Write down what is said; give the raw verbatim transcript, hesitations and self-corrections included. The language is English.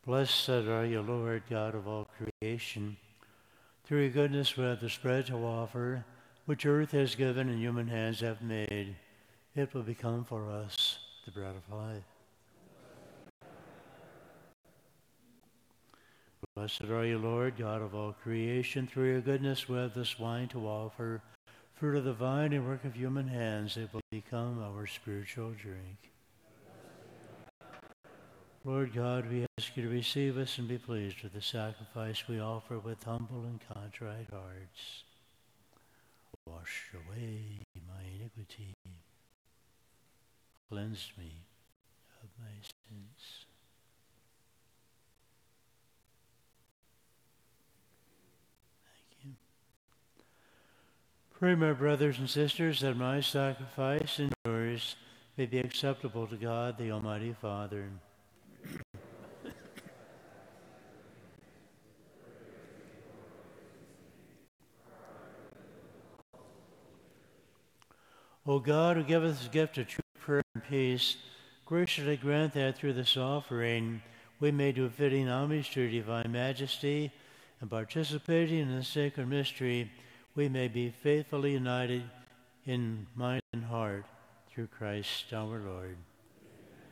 Blessed are you, Lord, God of all creation. Through your goodness we have the bread to offer, which earth has given and human hands have made. It will become for us the bread of life. Blessed are you, Lord, God of all creation. Through your goodness we have this wine to offer, fruit of the vine and work of human hands. It will become our spiritual drink. Lord God, we ask you to receive us and be pleased with the sacrifice we offer with humble and contrite hearts. Wash away my iniquity. Cleanse me of my sins. Thank you. Pray, my brothers and sisters, that my sacrifice and yours may be acceptable to God, the Almighty Father. O God, who giveth us the gift of true prayer and peace, graciously grant that through this offering we may do fitting homage to your divine majesty, and participating in the sacred mystery, we may be faithfully united in mind and heart through Christ our Lord.